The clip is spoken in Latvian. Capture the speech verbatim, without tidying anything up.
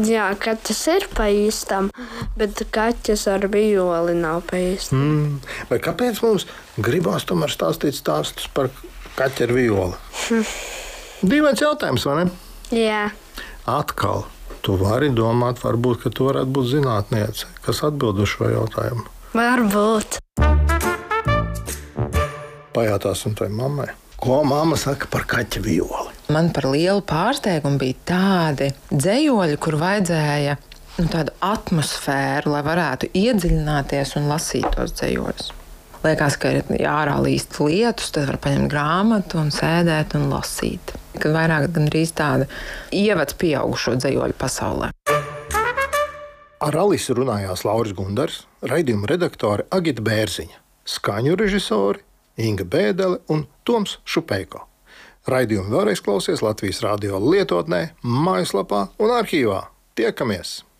Jā, kaķis ir pa īstam, bet kaķis ar vijoli nav pa īstam. Mm. Vai kāpēc mums gribās tomēr stāstīt stāstus par kaķi ar vijoli? Hm. Dīvains jautājums, vai ne? Jā. Atkal, tu vari domāt, varbūt, ka tu varētu būt zinātniece, kas atbild uz šo jautājumu. Varbūt. Pajautāsim tai mammai. Ko mamma saka par kaķa vijoli? Man par lielu pārsteigumu bija tādi dzejoļi, kur vajadzēja nu, tādu atmosfēru, lai varētu iedziļināties un lasīt tos dzejoļus. Liekas, ka ir ārā līst lietus, tad var paņemt grāmatu un sēdēt un lasīt. Kad vairāk gandrīz tāda ievads pieaugušo dzejoļu pasaulē. Ar Alisi runājās Lauris Gundars, raidījuma redaktore Agita Bērziņa, skaņu režisori Inga Bēdele un Toms Šupejko. Raidījumu vēlreiz klausies Latvijas radio lietotnē, mājaslapā un arhīvā. Tiekamies!